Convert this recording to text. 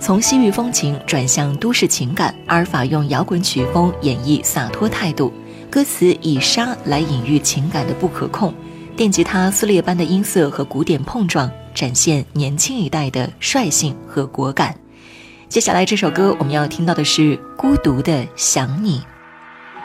从西域风情转向都市情感，阿尔法用摇滚曲风演绎洒脱态度，歌词以沙来隐喻情感的不可控，电吉他撕裂般的音色和鼓点碰撞，展现年轻一代的率性和果敢。接下来这首歌我们要听到的是孤独的想你。